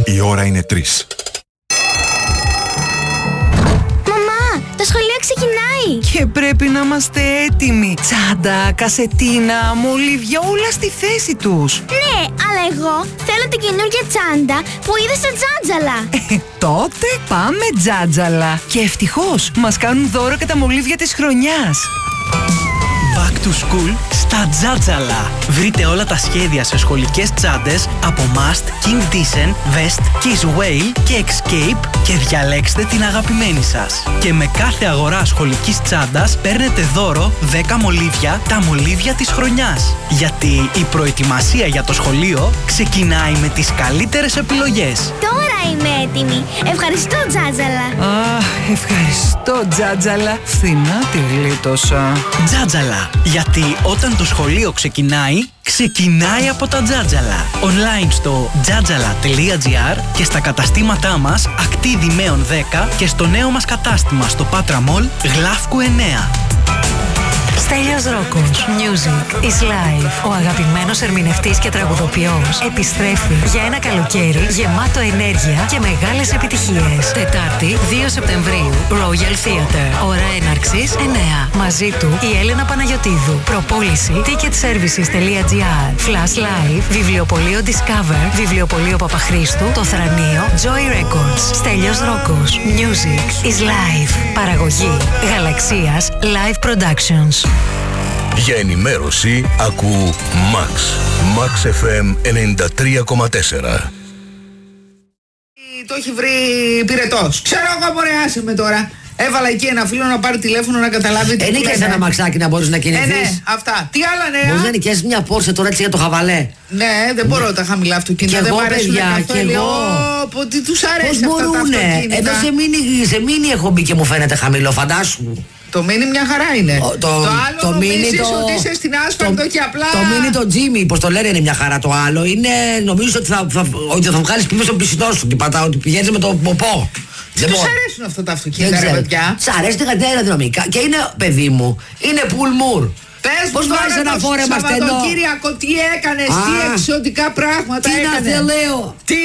Η ώρα είναι 3. Μαμά, το σχολείο ξεκινάει. Και πρέπει να είμαστε έτοιμοι. Τσάντα, κασετίνα, μολύβια, όλα στη θέση τους. Ναι, αλλά εγώ θέλω την καινούργια τσάντα που είδα στο Τζάτζαλα. Τότε πάμε Τζάτζαλα. Και ευτυχώς μας κάνουν δώρο και τα μολύβια της χρονιάς. Back to school στα Τζάτζαλα. Βρείτε όλα τα σχέδια σε σχολικές τσάντες από Must, King Decent, Vest, Kiss Whale και Escape και διαλέξτε την αγαπημένη σας. Και με κάθε αγορά σχολικής τσάντας παίρνετε δώρο 10 μολύβια, τα μολύβια της χρονιάς. Γιατί η προετοιμασία για το σχολείο ξεκινάει με τις καλύτερες επιλογές. Τώρα είμαι έτοιμη. Ευχαριστώ, Τζάτζαλα. Ευχαριστώ Τζάτζαλα. Φθηνά τη γλίτωσα. Τζάτζαλα. Γιατί όταν το σχολείο ξεκινάει από τα Τζάτζαλα. Online στο jatjala.gr και στα καταστήματά μας Ακτίδη Μέων 10 και στο νέο μας κατάστημα στο Πάτρα Μολ Γλάφκου 9. Στέλιος Ρόκος. Music is life. Ο αγαπημένος ερμηνευτής και τραγουδοποιός επιστρέφει για ένα καλοκαίρι γεμάτο ενέργεια και μεγάλες επιτυχίες. Τετάρτη, 2 Σεπτεμβρίου, Royal Theatre. Ώρα έναρξης 9. Μαζί του η Έλενα Παναγιωτίδου. Προπόληση ticketservices.gr. Flash Live. Βιβλιοπωλείο Discover. Βιβλιοπωλείο Παπαχρήστου. Το Θρανείο. Joy Records. Στέλιος Ρόκος. Music is life. Παραγωγή Γαλαξίας Live Productions. Για ενημέρωση ακού Max. Max FM 93,4. Το έχει βρει πυρετός. Ξέρω εγώ, μωρέ, άσε με τώρα. Έβαλα εκεί ένα φίλο να πάρει τηλέφωνο να καταλάβει τι είναι. Νίκες ένα μαξάκι να μπορείς να κινηθείς. Ναι, αυτά. Τι άλλα νέα. Μπορείς να νοικιάσεις μια Porsche τώρα έτσι για το χαβαλέ. Ναι, δεν μπορώ τα χαμηλά αυτοκίνητα. Δεν μου αρέσουν καθόλου. Τι τους αρέσει αυτά τα αυτοκίνητα. Εδώ σε μίνι έχω μπει και μου φαίνεται χαμηλό, φαντάσου. Το μίνι μια χαρά είναι. Το άλλο νομίζεις ότι είσαι στην άσφαλτο και απλά. Το μίνι το Jimmy, πως το λένε, είναι μια χαρά. Το άλλο είναι, νομίζω ότι θα βγάλεις πίσω στον πισινό σου. Ότι πηγαίνεις με το ποπό. Δεν τους αρέσουν αυτά τα αυτοκίνητα, ρε παιδιά. Τους αρέσει την αεροδρομικά. Και είναι, παιδί μου, είναι πουλμουρ. Πες μου τώρα ένα φόρεμα στενό. Σαββατοκύριακο, τι έκανες, τι εξωτικά πράγματα έκανες. Τι να λέω. Τι.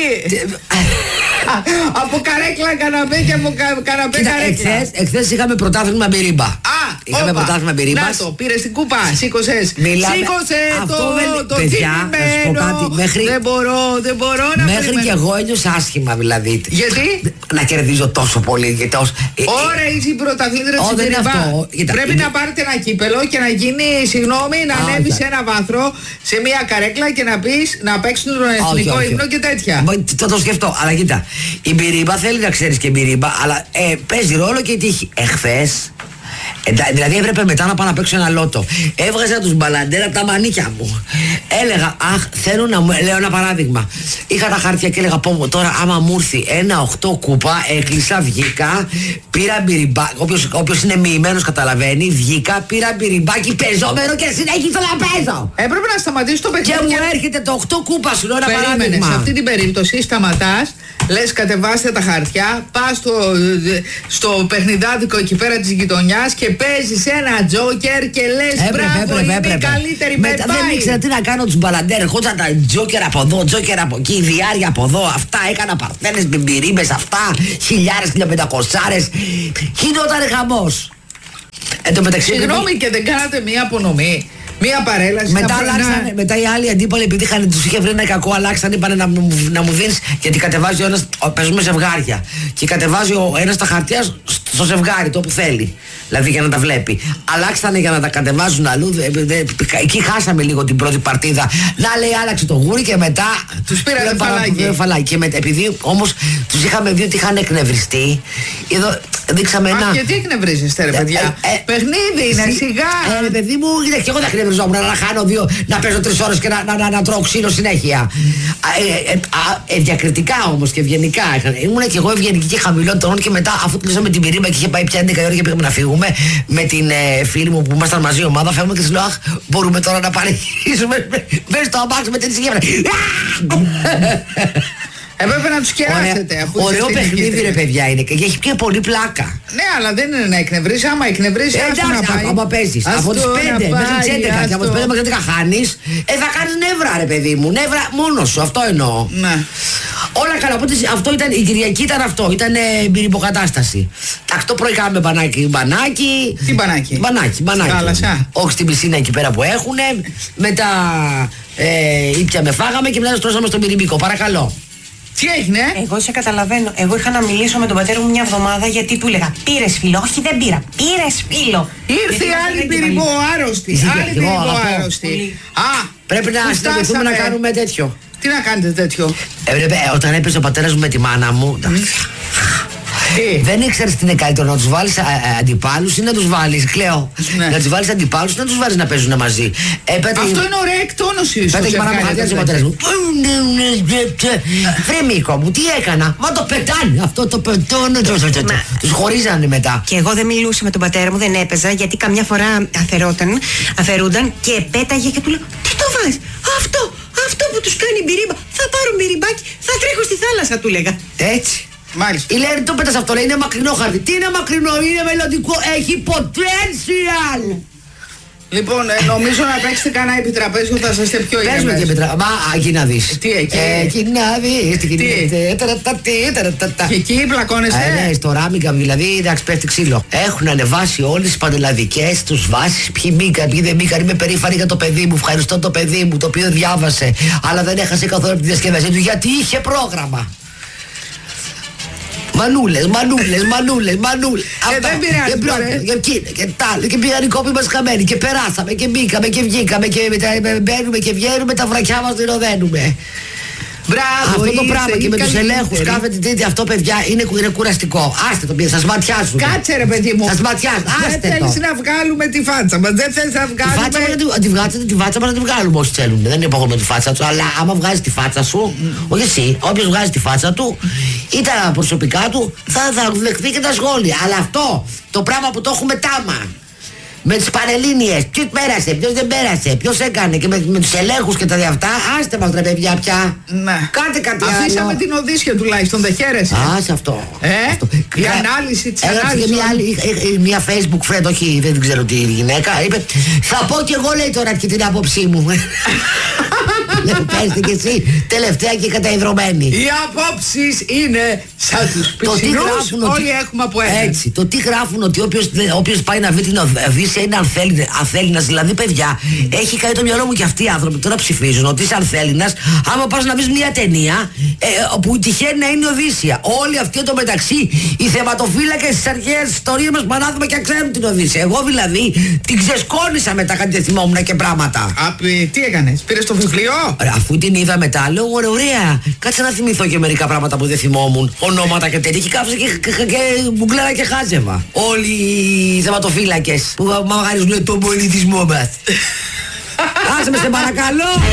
Από καρέκλα καναπέ και από καναπέ καρέκλα. Εχθές είχαμε πρωτάθλημα μπυρίμπα. Είχαμε πρωτάθλημα μπυρίμπα. Να το, πήρες την κούπα, σήκωσες. Σήκωσε το τιμημένο. Δεν μπορώ να περιμένω. Μέχρι και εγώ ένιωσα άσχημα δηλαδή. Γιατί? Να κερδίζω τόσο πολύ. Ωραία, είσαι η πρωταθλήτρια της μπυρίμπα. Πρέπει να πάρετε ένα κύπελο και να γίνει, συγγνώμη, να ανέβεις σε ένα βάθρο, σε μια καρέκλα και να πεις να παίξουν τον εθνικό ύμνο και τέτοια. Θα το σκεφτώ, αλλά κοίτα. Η μπυρίμπα θέλει να ξέρεις και μπυρίμπα, αλλά παίζει ρόλο και η τύχη. Εχθές, δηλαδή έπρεπε μετά να πάω να παίξω ένα λότο. Έβγαζα τους μπαλαντέρ από τα μανίκια μου. Έλεγα, θέλω να μου. Λέω ένα παράδειγμα. Είχα τα χαρτιά και έλεγα, πω τώρα, άμα μου έρθει ένα 8 κούπα, έκλεισα, βγήκα, πήρα μπυριμπά. Όποιος είναι μοιημένος καταλαβαίνει, βγήκα, πήρα μπυριμπάκι πεζόμενο και συνέχισα να παίζω. Έπρεπε να σταματήσει το παιχνίδι. Και μου έρχεται το 8 κούπα, σου λέω ένα παράδειγμα. Σε αυτή την περίπτωση σταματάς, λες κατεβάστε τα χαρτιά, πας στο παιχνιδάδικο εκεί πέρα της γειτονιάς και παίζεις ένα τζόκερ και λες μπράβο, είμαι η καλύτερη. Μετά δεν ήξερα τι να κάνω τους μπαλαντέρ. Ερχόταν τα τζόκερ από εδώ, τζόκερ από εκεί, διάρκεια από εδώ. Αυτά έκανα παρθένες, μπιμπιρίμπες, αυτά. 1000, 1500. Γινότανε χαμός. Συγγνώμη, και δεν κάνατε μία απονομή. Μία παρέλαση. Μετά οι άλλοι αντίπαλοι, επειδή τους είχε βρει ένα κακό, αλλάξαν, είπανε να μου δίνεις. Γιατί κατεβάζει ο ένας, παίζουμε ζευγάρια. Και κατεβάζει ο ένας τα χαρτιά στο ζευγάρι, το που θέλει. Δηλαδή για να τα βλέπει. Αλλάξανε για να τα κατεβάζουν αλλού. Εκεί χάσαμε λίγο την πρώτη παρτίδα. Να λέει, άλλαξε το γούρι και μετά. Τους πήραν φαλάκι. Και επειδή όμως τους είχαμε δει ότι είχαν εκνευριστεί. Εδώ δείξαμε ένα. Γιατί εκνευρίζεστε, ρε παιδιά. Παιχνίδι είναι, σιγά. Παιδί μου, και εγώ δεν εκνευριζόμουν να χάνω να παίζω 3 ώρες και να τρώω ξύλο συνέχεια. Διακριτικά όμως και ευγενικά. Ήμουν και εγώ ευγενική και χαμηλών τόνων και μετά, αφού κλείσαμε την πυρίμπα και είχε πάει πια 11 ώρα και πήγαμε να φύγουμε με την φίλη μου που ήμασταν μαζί ομάδα, φεύγουμε και της λέω, αχ, μπορούμε τώρα να πανηγυρίσουμε μέσα στο αμάξι με την ησυχία. Έπρεπε να τους κεράσετε. Ωραίο παιχνίδι, ρε παιδιά, είναι και έχει και πολύ πλάκα. Ναι, αλλά δεν είναι να εκνευρίσει. Άμα εκνευρίσει, άμα παίζεις από τις 5 μέχρι τις 11 και από τις 5 μέχρι τις 11 χάνεις, θα κάνεις νεύρα, ρε παιδί μου. Νεύρα μόνος σου, αυτό εννοώ. Ναι. Όλα καλά. Οπότε αυτό ήταν, η Κυριακή ήταν αυτό. Ήταν μπυριμποκατάσταση. Το πρωί κάναμε μπανάκι. Τι μπανάκι? Μπανάκι. Θάλασσα. Όχι στην πισίνα εκεί πέρα που έχουνε. Μετά ήπιαμε, φάγαμε και μετά στρώσαμε στον πυριμπίκο. Παρακαλώ. Τι έγινε? Εγώ σε καταλαβαίνω. Εγώ είχα να μιλήσω με τον πατέρα μου μια εβδομάδα γιατί του έλεγα πήρες φίλο. Όχι, δεν πήρα. Πήρες φίλο. Ήρθε άλλη πυριμπό άρρωστη. Άλλη πυριμπό άρρωστη. Πρέπει να συναντηθούμε να κάνουμε τέτοιο. Τι να κάνετε τέτοιο? Όταν έπαιζε ο πατέρας μου με τη μάνα μου. Δεν ήξερες τι είναι καλύτερο, να τους βάλεις αντιπάλους ή να τους βάλεις, Κλαίω. Να τους βάλεις αντιπάλους ή να τους βάλεις να παίζουν μαζί. Αυτό είναι ωραία εκτόνωση. Πέταγε η μάνα μου χαρτιά ο πατέρας μου. Βρε Μίκο μου, τι έκανα? Μα το πετάνε, αυτό το πετώνω. Τους χωρίζανε μετά. Και εγώ δεν μιλούσα με τον πατέρα μου, δεν έπαιζα γιατί καμιά φορά αφαιρούνταν και πέταγε και του λέω τι το βάζεις? Αυτό που τους κάνει μπυρίμπα. Θα πάρω μπυριμπάκι, θα τρέχω στη θάλασσα, του λέγα. Έτσι. Μάλιστα. Η Λέρη το πέτασε αυτό, λέει είναι μακρινό χαρτί. Τι είναι μακρινό, είναι μελλοντικό, έχει potential. Λοιπόν, νομίζω να παίξετε κανένα επιτραπέζιο, θα είστε πιο ήρεμες. Παίζουμε και επιτραπέζιο. Μα, εκεί να δεις. Τι εκεί? Εκεί να δεις. Και εκεί πλακώνεστε? Ναι, στο Ράμιγκαμ δηλαδή, εντάξει, πέφτει ξύλο. Έχουν ανεβάσει όλες τις πανελλαδικές τους βάσεις. Ποιοι μπήκαν, ποιοι δεν μπήκαν. Είμαι περήφανη για το παιδί μου. Ευχαριστώ το παιδί μου, το οποίο διάβασε. Αλλά δεν έχασε καθόλου τη διασκευασία του γιατί είχε πρόγραμμα. Μανούλες. Δεν πειράζει. Και πήγαν οι κόποι μας χαμένοι και περάσαμε και μπήκαμε και βγήκαμε και μπαίνουμε και βγαίνουμε, τα βρακιά μας την οδένουμε. Μπράβο, αυτό το πράγμα και με τους ελέγχους κάθε Τρίτη, αυτό παιδιά είναι κουραστικό. Άστε το, θα σματιάσουν. Κάτσε ρε παιδί μου. Θα σματιάσουν. Δεν θέλεις να βγάλουμε τη φάτσα μας. Δεν θέλεις να βγάλουμε. Τη φάτσα μας να τη βγάλουμε όσοι θέλουν. Δεν είναι υπόχρεο με τη φάτσα του. Αλλά άμα βγάζεις τη φάτσα σου, όχι εσύ, όποιος βγάζει τη φάτσα του ή τα προσωπικά του, θα δεχτεί και τα σχόλια. Αλλά αυτό το πράγμα που το έχουμε τάμα. Με τις Πανελλήνιες, ποιος πέρασε, ποιος δεν πέρασε, ποιος έκανε και με τους ελέγχους και τα αυτά, άστε μας ρε παιδιά πια. Ναι. Κάντε κάτι άλλο. Αφήσαμε την Οδύσσια τουλάχιστον, δεν χαίρεσαι. Άσε αυτό. Η ανάλυση της ανάλυσης. Και μια Facebook friend, όχι δεν ξέρω τι γυναίκα, είπε θα πω κι εγώ λέει τώρα και την άποψή μου. Πέστε κι εσύ τελευταία και καταϊδρωμένη. Οι απόψεις είναι σαν τους πισινούς, όλοι έχουμε από ένα. Έτσι, το τι γράφουν ότι όποιος πάει να βρει την Οδύσσια είναι ανθέληνας, δηλαδή παιδιά, έχει κάνει το μυαλό μου και αυτοί οι άνθρωποι τώρα ψηφίζουν ότι είσαι ανθέληνας, άμα πας να βρεις μια ταινία που τυχαίνει να είναι Οδύσσια. Όλοι αυτοί εδώ μεταξύ, οι θεματοφύλακες της αρχαίας ιστορίας μας πανάθουμε και ξέρουν την Οδύσσια. Εγώ δηλαδή την ξεσκόνησα μετά, κάτι δεν θυμόμουν και πράγματα. Τι έκανες, πήρες το βιβλίο? Αφού την είδα μετά, λέω ωραία, κάτσε να θυμηθώ και μερικά πράγματα που δεν θυμόμουν. Ονόματα και τέτοια. Και κάθισα και γκουγκλάρα και χάζευα. Όλοι οι θεματοφύλακες που μαγαρίζουν τον πολιτισμό μας. Άσε με σε παρακαλώ.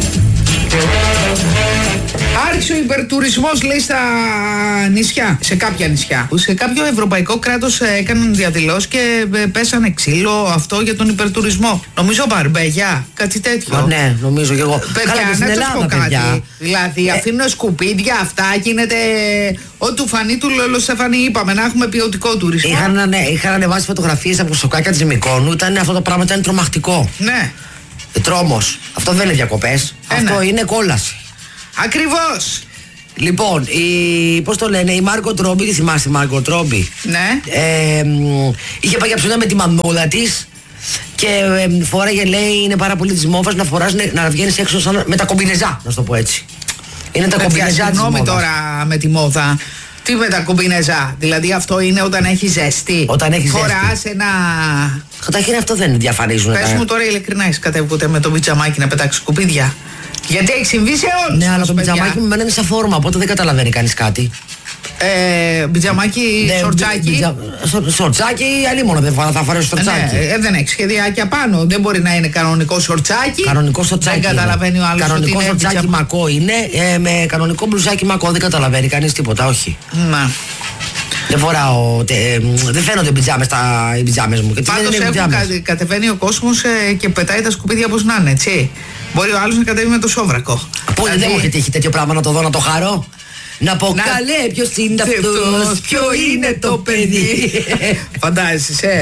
Άρχισε ο υπερτουρισμός λέει στα νησιά, σε κάποια νησιά. Σε κάποιο ευρωπαϊκό κράτος έκαναν διαδηλώσεις και πέσανε ξύλο αυτό για τον υπερτουρισμό. Νομίζω Μπαρμπέγια, κάτι τέτοιο. Ναι, νομίζω και εγώ. Παιδιά, να σας πω κάτι. Δηλαδή αφήνουν σκουπίδια αυτά, γίνεται ό,τι του φανεί του Λολοσεφανή. Είπαμε να έχουμε ποιοτικό τουρισμό. Είχαν ανεβάσει φωτογραφίες από σοκάκια της Μυκόνου, αυτό το πράγμα ήταν τρομακτικό. Ναι. Τρόμος. Αυτό δεν είναι διακοπές. Αυτό είναι κόλαση. Ακριβώς. Λοιπόν, πώς το λένε, η Μάργκο Τρόμπι, τη θυμάστε Μάργκο Τρόμπι? Ναι. Είχε πάει για ψωμιά με τη μανούλα της και φόραγε, λέει, είναι πάρα πολύ της μόβας να φοράς, να βγαίνεις έξω σαν, με τα κομπινεζά, να σου το πω έτσι. Είναι τα κομπινεζά της μόβας. Συγγνώμη τώρα με τη μόδα. Τι με τα κομπινεζά, δηλαδή αυτό είναι όταν έχει ζέστη. Όταν έχει ζέστη. Φοράς ένα. Καταρχήν αυτό δεν διαφανίζουν. Πες μου τώρα ειλικρινά, έχεις κατέβει ποτέ με το πιτζαμάκι να πετάξει σκουπίδια? Γιατί έχει συμβεί σε όλους. Ναι, αλλά το πιτζαμάκι μου μένει σε φόρμα, οπότε δεν καταλαβαίνει κανείς κάτι. Πιτζαμάκι, σορτσάκι. Σορτσάκι, αλλήμον δεν θα φορέσει σορτσάκι. Δεν έχει σχεδιάκι απάνω. Δεν μπορεί να είναι κανονικό σορτσάκι. Κανονικό σορτσάκι. Δεν καταλαβαίνει ο άλλος. Κανονικό σορτσάκι μακό είναι. Με κανονικό μπλουζάκι μακό δεν καταλαβαίνει κανείς τίποτα, όχι. Να. Δεν φοράω. Δεν φαίνονται οι πιτζάμες μου. Πάντως κατεβαίνει ο κόσμος και πετάει τα σκουπίδια όπως να είναι, έτσι. Μπορεί ο άλλος να κατέβει με το σόβρακο. Πού δεν μου έχετε τέτοιο πράγμα να το δω, να το χαρώ? Να πω καλέ, ποιος είναι αυτός, ποιο είναι το παιδί. Φαντάζεσαι,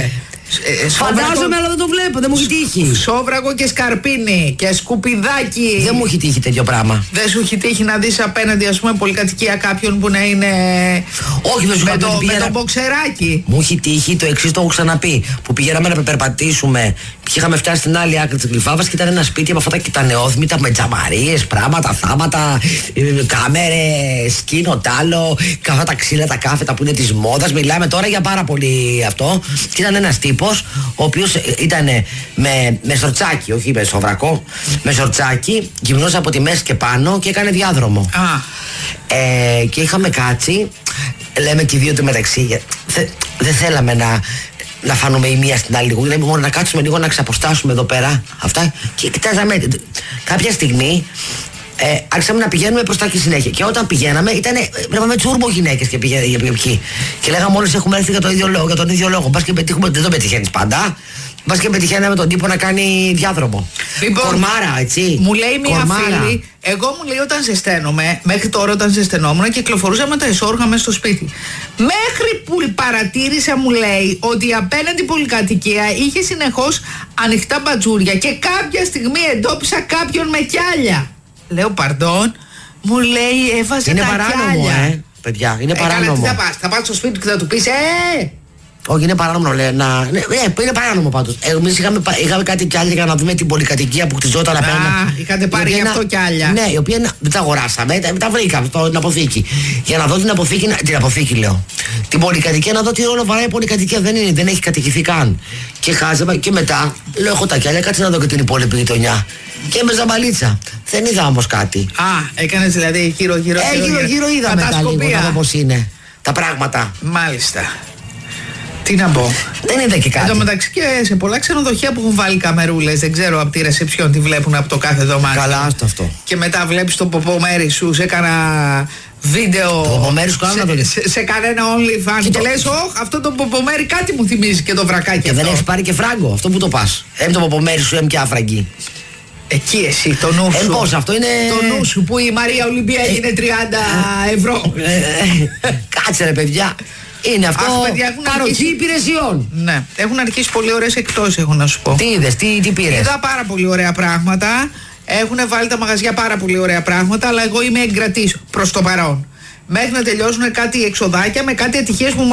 Φαντάζομαι, αλλά δεν το βλέπω, δεν μου έχει τύχει. Σόβραγο και σκαρπίνι και σκουπιδάκι. Δεν μου έχει τύχει τέτοιο πράγμα. Δεν σου έχει τύχει να δεις απέναντι, ας πούμε, πολυκατοικία κάποιον που να είναι. Όχι, δεν σου με το μποξεράκι. Μου έχει τύχει το εξής, το έχω ξαναπεί. Που πηγαίναμε να περπατήσουμε και είχαμε φτάσει στην άλλη άκρη της Γλυφάβας και ήταν ένα σπίτι από αυτά και τα νεόδμητα με τζαμαρίες, πράγματα, θάματα, κάμερες, σκήνο, τάλο, αυτά τα ξύλα, τα κάφετα που είναι της μόδας. Μιλάμε τώρα για πάρα πολύ αυτό. Και ήταν ένας τύπος ο οποίος ήταν με σορτσάκι, όχι με σοβρακό, με σορτσάκι, γυμνός από τη μέση και πάνω και έκανε διάδρομο. Και είχαμε κάτσει, λέμε και οι δύο του μεταξύ, δεν θέλαμε να φάνουμε η μία στην άλλη λίγο, λέμε μόνο να κάτσουμε λίγο να ξαποστάσουμε εδώ πέρα αυτά και κοιτάζαμε. Κάποια στιγμή άρχισαμε να πηγαίνουμε προς τα εκεί συνέχεια. Και όταν πηγαίναμε, βλέπαμε τσούρμπο γυναίκες και πηγαίναμε εκεί. Και λέγαμε όλες έχουμε έρθει για τον ίδιο λόγο. Μπας και πετύχουμε, δεν το πετυχαίνεις πάντα. Μπας και πετυχαίναμε τον τύπο να κάνει διάδρομο. Λοιπόν, κορμάρα, έτσι. Μου λέει μία φίλη, εγώ μου λέει όταν ζεσταίνομαι, μέχρι τώρα όταν ζεσθενόμουν, κυκλοφορούσα με τα εσώρουχα μέσα στο σπίτι. Μέχρι που παρατήρησα, μου λέει, ότι απέναντι πολυκατοικία είχε συνεχώς ανοιχτά μπατζούρια και κάποια στιγμή εντόπισα κάποιον με κιάλια. Λέω παρντών, μου λέει έβαζε είναι τα παράνομο, κιάλια. Παιδιά, είναι παράνομο. Καλά, τι θα πας στο σπίτι του και θα του πεις Όχι, είναι παράνομο, λέει. Είναι παράνομο πάντως. Εμείς είχαμε κάτι κιάλια για να δούμε την πολυκατοικία που χτιζόταν απέναντι. Είχατε πάρει γι' αυτό κιάλια. Ναι, η οποία δεν τα αγοράσαμε, τα βρήκαμε στην αποθήκη. Για να δω την αποθήκη, λέω. Την πολυκατοικία, να δω τι ρόλο βαράει η πολυκατοικία. Δεν έχει κατοικηθεί καν. Και χάζαμε και μετά, λέω, έχω τα κιάλια, κάτσε να δω και την υπόλοιπη γειτονιά. Και με ζαμπαλίτσα. Δεν είδα όμως κάτι. Έκανες δηλαδή γύρω-γύρω. Γύρω-γύρω είδαμε τα λίγο, να δω πώς είναι τα πράγματα. Μάλιστα. Τι να πω. Δεν είδα και κάτι. Εν τω μεταξύ και σε πολλά ξενοδοχεία που έχουν βάλει καμερούλες, δεν ξέρω από τη ρεσεψιόν τι βλέπουν από το κάθε δωμάτιο. Καλά, αυτό. Και μετά βλέπεις το ποπομέρι σου σε κανένα βίντεο. Το ποπομέρι σου σε κανένα OnlyFans. Και λες, αυτό το ποπομέρι κάτι μου θυμίζει και το βρακάκι. Και δεν έχεις πάρει και φράγκο, αυτό που το πας. Το ποπομέρι σου, και άφραγγι. Εκεί εσύ, το νου σου. Πώς, αυτό είναι. Το νου σου που η Μαρία Ολυμπία έγινε 30 ευρώ. Κάτσε ρε παιδιά. Είναι αυτό παροχή υπηρεσιών. Ναι, έχουν αρχίσει πολύ ωραίες εκτόσεις, έχω να σου πω. Τι είδες, τι πήρες? Είδα πάρα πολύ ωραία πράγματα. Έχουν βάλει τα μαγαζιά πάρα πολύ ωραία πράγματα, αλλά εγώ είμαι εγκρατής προς το παρόν. Μέχρι να τελειώσουν κάτι εξοδάκια με κάτι ατυχίες που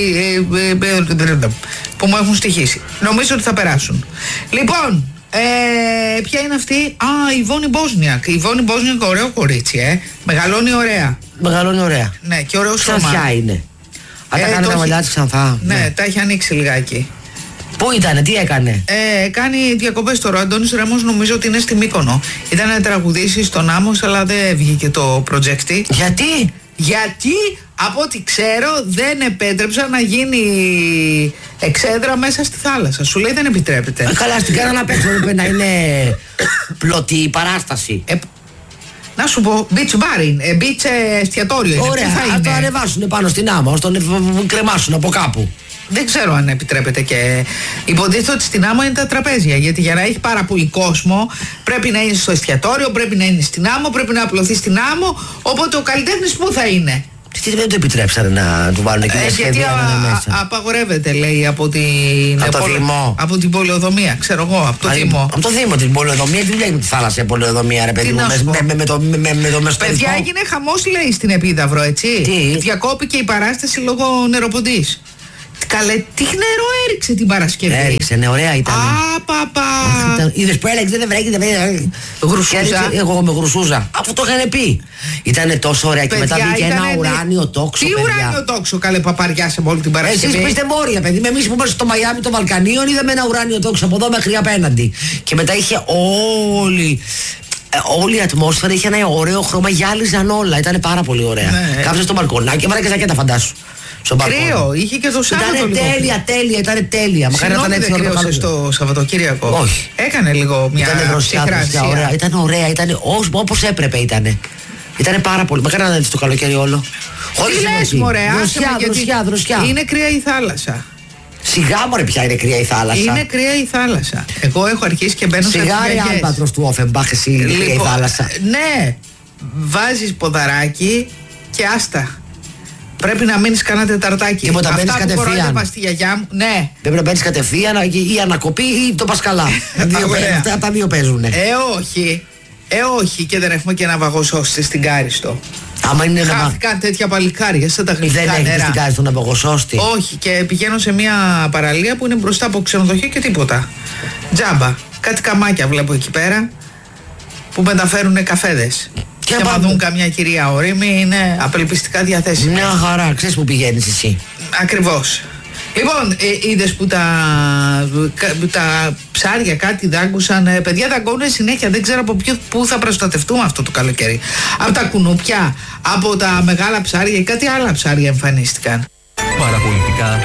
μου έχουν στοιχήσει. Νομίζω ότι θα περάσουν. Λοιπόν, ποια είναι αυτή? Η Βόνη Μπόσνιακ. Η Βόνη Μπόσνιακ, ωραίο κορίτσι, μεγαλώνει ωραία. Μεγαλώνει ωραία. Ναι, και ωραίο σώμα. Ποια είναι? Τα κάνει τα μαλλιά της ξανθά. Ναι, τα έχει ανοίξει λιγάκι. Πού ήτανε, τι έκανε? Κάνει διακοπές τώρα. Ο Αντώνης Ρέμος νομίζω ότι είναι στη Μύκονο. Ήταν να τραγουδήσει στον Άμμος, αλλά δεν βγήκε το project. Γιατί από ό,τι ξέρω δεν επέτρεψαν να γίνει εξέδρα μέσα στη θάλασσα. Σου λέει δεν επιτρέπεται. Καλά, στην κάνα να παίξω, να είναι πλωτή η παράσταση. Να σου πω, beach bar, beach εστιατόριο. Ωραία, θα το ανεβάσουν πάνω στην Άμμο, να τον κρεμάσουν από κάπου. Δεν ξέρω αν επιτρέπεται και υποτίθεται ότι στην Άμμο είναι τα τραπέζια. Γιατί για να έχει πάρα πολύ κόσμο πρέπει να είναι στο εστιατόριο, πρέπει να είναι στην Άμμο, πρέπει να απλωθεί στην Άμμο. Οπότε ο καλλιτέχνης πού θα είναι? Τι δεν το επιτρέψανε να του βάλουν εκεί μια σχέδια μέσα? Απαγορεύεται, λέει, από την πολεοδομία, ξέρω εγώ, από το Δήμο. Από το Δήμο, την πολεοδομία, τι λέει με τη θάλασσα, η πολεοδομία, ρε παιδί μου, με το μεσοτερικό. Παιδιά, έγινε χαμός, λέει, στην Επίδαυρο, έτσι. Διακόπηκε η παράσταση λόγω νεροποντής. Καλέ, τι νερό έριξε την Παρασκευή. Έριξε, ναι, ωραία ήταν. Παπα. Είδες που έλεγξε, δεν βρέκει, δεν βρέκει. Γρουσούζα. Εγώ με γρουσούζα. Αυτό το είχαν πει. Ήτανε τόσο ωραία και μετά βγήκε ένα ουράνιο τόξο. Τι ουράνιο τόξο, καλέ, παπαριά σε όλη την Παρασκευή. Εσείς που είστε μόρια, παιδί. Εμείς που είμαστε στο Μαϊάμι των Βαλκανίων είδαμε ένα ουράνιο τόξο από εδώ μέχρι απέναντι. Και μετά είχε όλη η ατμόσφαιρα, είχε ένα ωραίο χρώμα, γυάλιζαν όλα. Ήταν πάρα πολύ ωραία. Κάψε στο μπαλκονάκι, έβαλε και ζακέτα, φαντάσου. Κρύο, είχε και το Σάββατο. Ήταν τέλεια. Συγγνώμη, δεν κρύωσε στο Σαββατοκύριακο? Όχι. Έκανε λίγο μια ωραία. Ήταν ωραία, ήταν όπως έπρεπε ήτανε. Ήτανε πάρα πολύ. Μα κάνανε το καλοκαίρι όλο. Τι λες μωρέ, δροσιά. Είναι κρύα η θάλασσα. Σιγά μωρέ, πια είναι κρύα η θάλασσα. Είναι κρύα η θάλασσα. Εγώ έχω αρχίσει και μπαίνω σε σιγάρι άλπατρος του Όφεμπαχ, εσύ είναι κρύα η θάλασσα. Ναι, βάζεις ποδαράκι και άστα. Πρέπει να μείνεις κανένα τεταρτάκι. Τίποτα, αυτά μπαίνεις που κατευθείαν. κορόιδευα στη γιαγιά μου, ναι. Πρέπει να μπαίνεις κατευθείαν ή ανακοπή ή το πασκαλά. Αυτά τα δύο παίζουνε. Όχι, και δεν έχουμε και ένα βαγοσώστη στην Κάριστο. Άμα είναι χάθηκαν τέτοια παλικάρια σαν τα γλυκά νερά. Δεν έχεις στην Κάριστο να βαγοσώστη. Όχι, και πηγαίνω σε μια παραλία που είναι μπροστά από ξενοδοχείο και τίποτα. Τζάμπα. Κάτι καμάκια βλέπω εκεί πέρα που μεταφέρουν καφέδες. Και άμα δουν καμιά κυρία ορίμη, είναι απελπιστικά διαθέσιμη. Μια χαρά, ξέρεις που πηγαίνεις εσύ. Ακριβώς. Λοιπόν, είδες που τα ψάρια κάτι δάγκουσαν. Παιδιά δαγκώνουν συνέχεια. Δεν ξέρω από πού θα προστατευτούμε αυτό το καλοκαίρι. Από τα κουνούπια, από τα μεγάλα ψάρια ή κάτι άλλα ψάρια εμφανίστηκαν. Παραπολιτικά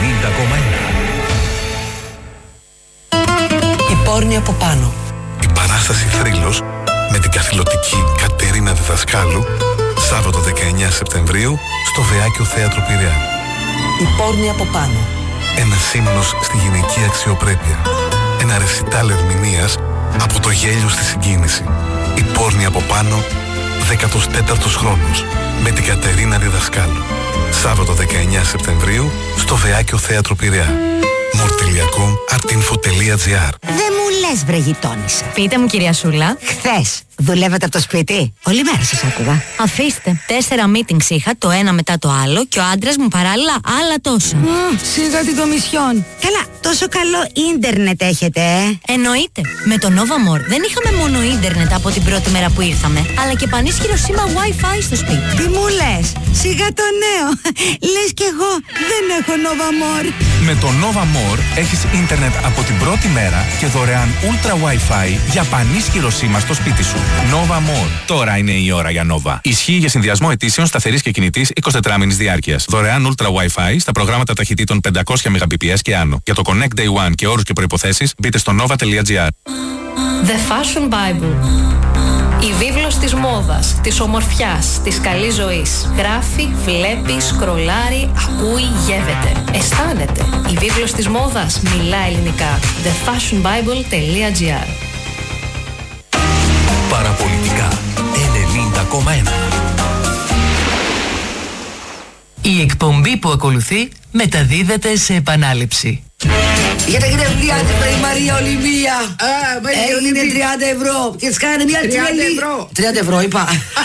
90,1. Η πόρνη από πάνω. Η παράσταση Θρύλος με την καθηλωτική Κατερίνα Διδασκάλου, Σάββατο 19 Σεπτεμβρίου στο Βεάκιο Θέατρο Πειραιά. Η πόρνη από πάνω. Ένας ύμνος στη γυναική αξιοπρέπεια. Ένα ρεσιτάλ ερμηνείας από το γέλιο στη συγκίνηση. Η πόρνη από πάνω, 14ος χρόνος, με την Κατερίνα Διδασκάλου. Σάββατο 19 Σεπτεμβρίου στο Βεάκιο Θέατρο Πειραιά. Morteliacom.artinfo.gr. Δεν μου λες βρε γειτόνισσα. Πείτε μου κυρία Σούλα. Χθες δουλεύετε από το σπίτι? Όλη μέρα σας άκουγα. Αφήστε, 4 meetings είχα, το ένα μετά το άλλο και ο άντρας μου παράλληλα άλλα τόσα. Σίγα την Κομισιόν. Καλά, τόσο καλό ίντερνετ έχετε, Εννοείται. Με το Nova More δεν είχαμε μόνο ίντερνετ από την πρώτη μέρα που ήρθαμε, αλλά και πανίσχυρο σήμα Wi-Fi στο σπίτι. Τι μου λες, σιγά το νέο. Λες κι εγώ δεν έχω Nova More. Με το Nova More έχεις ίντερνετ από την πρώτη μέρα και δωρεάν Ultra Wi-Fi για πανίσχυρο σήμα στο σπίτι σου. Nova More. Τώρα είναι η ώρα για Nova. Ισχύει για συνδυασμό αιτήσεων σταθερής και κινητής 24 μήνης διάρκειας. Δωρεάν Ultra Wi-Fi στα προγράμματα ταχυτήτων 500 Mbps και άνω. Για το Connect Day One και όρους και προϋποθέσεις μπείτε στο nova.gr. The Fashion Bible. Η βίβλος της μόδας, της ομορφιάς, της καλής ζωής. Γράφει, βλέπει, σκρολάρει, ακούει, γεύεται. Αισθάνεται. Η βίβλος της μόδας μιλά ελληνικά. thefashionbible.gr. Παραπολιτικά 90,1. Η εκπομπή που ακολουθεί μεταδίδεται σε επανάληψη. Για τα γενέθλιά της η Μαρία Ολυμπία. Έγινε 30 ευρώ. Και της κάνανε μια 30 ευρώ. 30 ευρώ είπα.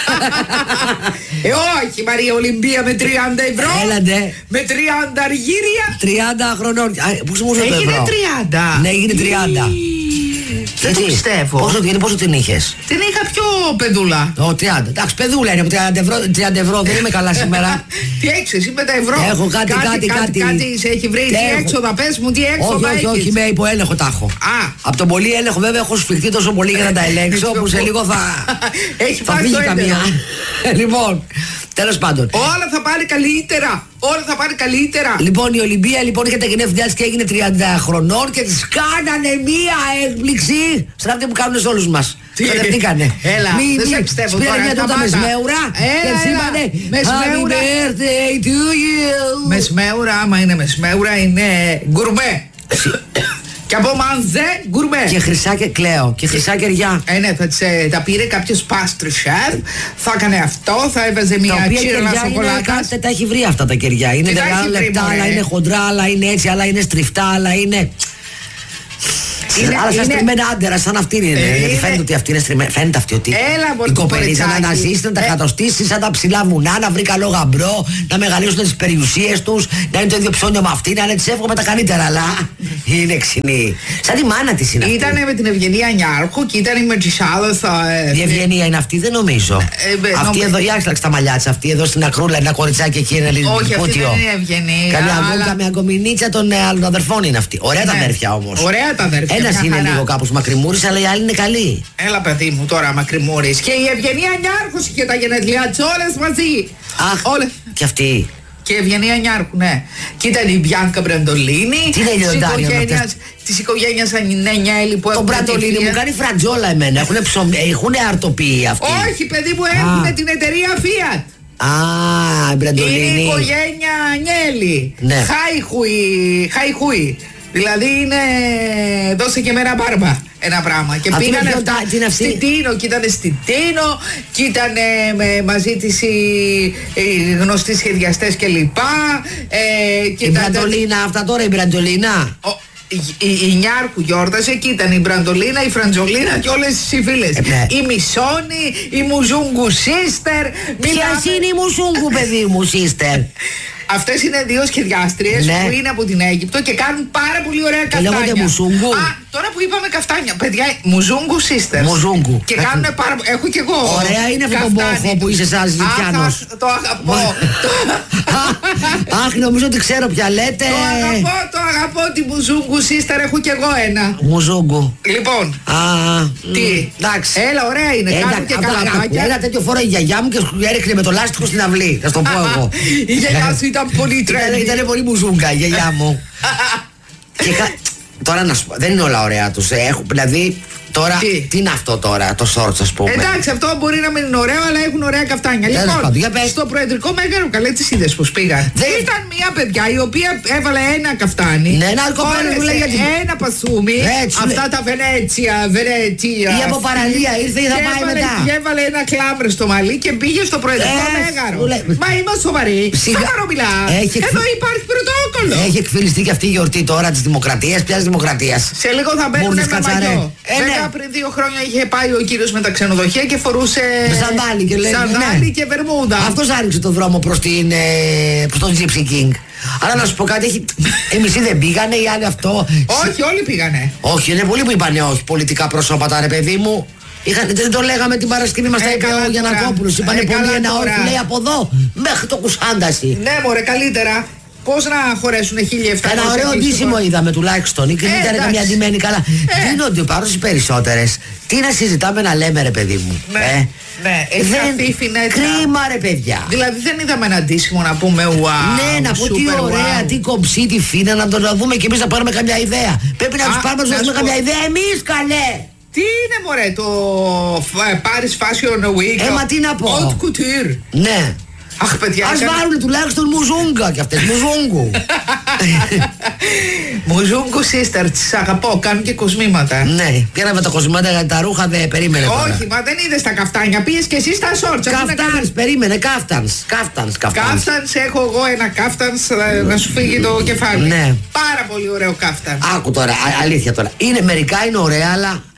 Όχι Μαρία Ολυμπία με 30 ευρώ. Έλαντε. Με 30 αργύρια. 30 χρονών. Πού σου μου το ευρώ. Έγινε 30. Ναι, έγινε 30. Δεν το πιστεύω. Πόσο την είχες? Την είχα πιο παιδούλα. 30. Εντάξει, παιδούλα είναι από 30 ευρώ. Δεν είμαι καλά σήμερα. Τι έχεις εσύ με τα ευρώ? Έχω κάτι. Σε έχει βρει. Τι έξοδα, πες μου, τι έξοδα έχεις? Όχι, με υποέλεγχο τα έχω. Από τον πολύ έλεγχο βέβαια έχω σφιχτεί τόσο πολύ για να τα ελέγξω που σε λίγο θα φύγει καμία. Λοιπόν, τέλος πάντων. Όλα θα πάνε καλύτερα. Όλα θα πάνε καλύτερα. Λοιπόν, η Ολυμπία λοιπόν είχε τα γενέθλιά της και έγινε 30 χρονών και της κάνανε μία έκπληξη. Σαν αυτή που κάνουν σε όλους μας. Κατευθύκανε. Έλα, δεν σε πιστεύω τώρα. Πήρε μια τούτα με σμέουρα και σήμανε Happy birthday to you. Με σμέουρα, άμα είναι με σμέουρα είναι γκουρμέ. Και από μανζέ γκουρμέ. Και χρυσά και κλαίω. Και χρυσά κεριά. Ναι, τα πήρε κάποιος πάστρι σεφ. Θα έκανε αυτό, θα έβαζε μια τσίρολα σοκολάτας. Τα έχει βρει αυτά τα κεριά. Είναι 10 λεπτά, άλλα είναι χοντρά, άλλα είναι έτσι, άλλα είναι στριφτά, άλλα είναι. Αλλά σαν στριμμένα άντερα, σαν αυτή είναι. Γιατί φαίνεται ότι αυτή είναι στριμμένα. Φαίνεται αυτή ότι. Η κοπελίτσα να αναζήσει, να τα εκατοστήσει σαν τα ψηλά βουνά, να βρει καλό γαμπρό, να μεγαλώσουν τις περιουσίες τους, να είναι το ίδιο ψώνιο με αυτή, να είναι της εύχομαι τα καλύτερα. Αλλά είναι ξινή. Σαν τη μάνα της είναι αυτή. Ήτανε με την Ευγενία Νιάρχου και ήταν με τις άλλες. Η Ευγενία είναι αυτή, δεν νομίζω. Αυτή εδώ, η άξλαξε τα μαλλιά της, αυτή εδώ στην ακρούλα, ένα κοριτσάκι εκεί, ένα λίγο. Όχι, αυτή δεν είναι Ευγενία. Καμιά γκομινίτσα των άλλων αδερφών είναι αυτή. Ωραία τα αδέρφια όμως. Ωραία τα αδέρφια. Ένας είναι λίγο κάπως μακριμούρης, αλλά οι άλλοι είναι καλοί. Έλα παιδί μου τώρα μακριμούρης. Και η Ευγενία Νιάρχου είχε τα γενέθλιά της όλες μαζί. Αχ, όλες. Και αυτή. Και η Ευγενία Νιάρχου, ναι. Και ήταν η Μπιάνκα Μπραντολίνη. Τι είναι η λιοντάρια της οικογένειας Ανινέλη που έχουν. Το Μπραντολίνη μου κάνει φρατζόλα εμένα. Έχουνε αρτοποιεί αυτοί. Όχι παιδί μου, έχουν την εταιρεία Fiat. Α, Μπραντολίνη. Είναι η οικογένεια Ανιέλη. Ναι. Χάιχουι. Δηλαδή είναι. Δώσε και μένα μπάρμπα. ένα πράγμα. Και αυτή πήγανε είναι αυτά στην Τίνο, και ήταν στην Τίνο, και ήταν μαζί της οι γνωστοί σχεδιαστές κλπ. Η Μπραντολίνα, αυτά τώρα η Μπραντολίνα. Η Νιάρχου γιόρταζε και ήταν η Μπραντολίνα, η Φραντζολίνα και όλες οι φίλες. Η Μισόνη, η Μουζούγκου Sister. Ποιες είναι η Μουζούγκου, παιδί μου, Sister? Αυτές είναι δύο σχεδιάστριες που είναι από την Αίγυπτο και κάνουν πάρα πολύ ωραία καφτάνια. Λέγονται Μουζούγκου. Τώρα που είπαμε καφτάνια, παιδιά, Μουζούγκου Sisters. Μουζούγκου. Και κάνουν πάρα πολύ. Έχω κι εγώ. Ωραία είναι αυτό το μπόχο που είσαι σαν Ζητιάνος. Το αγαπώ. Αχ, νομίζω ότι ξέρω ποια λέτε. Το αγαπώ τη Μουζούγκου Sister, έχω κι εγώ ένα. Μουζούγκου. Λοιπόν. Τι. Εντάξει. Έλα, ωραία είναι. Κάνουν και καλαμάκια. Ένα τέτοιο φόρο η γιαγιά μου και έριχνε με το λάστιχο στην αυλή. Θα σου το πω εγώ. Η γιαγιά σου ήταν πολύ τρέλη. Ήταν πολύ μουζούγκα η γιαγιά μου. Τώρα να σου πω, δεν είναι όλα ωραία τους. Δηλαδή, τώρα, τι είναι αυτό τώρα, το shorts, ας πούμε. Εντάξει, αυτό μπορεί να μην είναι ωραίο, αλλά έχουν ωραία καφτάνια. Λοιπόν, στο Προεδρικό Μέγαρο, καλέ τις είδες πως πήγαν. Ήταν μια παιδιά η οποία έβαλε ένα καφτάνι. Ναι, ένα κοπέλο που λέει γιατί. Ένα πασούμι. Αυτά τα Βενέτσια. Ή από παραλία ήρθε ή θα πάει μετά. Και έβαλε ένα κλάμπρ στο μαλλί και πήγε στο Προεδρικό Μέγαρο. Μα είμαστε σοβαροί. Σοβαρό μιλά. Εδώ υπάρχει πρωτόκολλο. Έχει εκφυλιστεί και αυτή η γιορτή τώρα τη Δημοκρατία. Ποια Δημοκρατία? Σε λίγο θα μπαίνουν με μαγιό. Βέβαια πριν 2 χρόνια είχε πάει ο κύριος με τα ξενοδοχεία και φορούσε σανδάλι και βερμούδα. Αυτός άνοιξε το δρόμο προς τον Gypsy King. Αλλά να σου πω κάτι, εμείς δεν πήγανε, οι άλλοι αυτό. Όχι, όλοι πήγανε. Όχι, είναι πολλοί που είπανε όχι, πολιτικά προσώπατα, ρε παιδί μου. Δεν το λέγαμε την Παρασκευή, μας τα είπε ο Γιαννακόπουλος. Είπανε πολύ ένα όχι, λέει από εδώ μέχρι το Κουσάνταση. Ναι, μωρέ, καλύτερα. Πώς να χωρέσουν 1.700? Ένα ωραίο ντύσιμο είδαμε τουλάχιστον. Και δεν ήταν καμιά ντυμένη καλά. Δίνονται πάνω στις περισσότερες. Τι να συζητάμε να λέμε, ρε παιδί μου. Ναι, έχει χαθεί φινέτρα. Κρίμα, ρε παιδιά. Δηλαδή δεν είδαμε ένα ντύσιμο να πούμε wow. Ναι, να πω τι ωραία, τι κομψή, τι φίνα, να το δούμε και εμείς να πάρουμε καμιά ιδέα. Πρέπει να τους πάρουμε να δώσουμε καμιά ιδέα εμείς, καλέ. Τι είναι, μωρέ, το Paris Fashion Week? Μα τι να πω. Haute couture. Ναι. Αχ, παιδιά, ας βάλουν τουλάχιστον μουζούγκα κι αυτές, μουζούγκου. Μουζούγκου Sister, τις αγαπώ, κάνουν και κοσμήματα. Ναι, πήραμε τα κοσμήματα για τα ρούχα, δεν περίμενε τώρα. Όχι, μα δεν είδες τα καφτάνια, πήγες και εσύ στα σόρτσα. Καφτάνς, περίμενε, κάφτανς. Κάφτανς, έχω εγώ ένα κάφτανς, να σου φύγει το κεφάλι. Ναι. Πάρα πολύ ωραίο κάφταν. Άκου τώρα, αλήθεια τώρα. Μερικά είναι ωραία, αλλά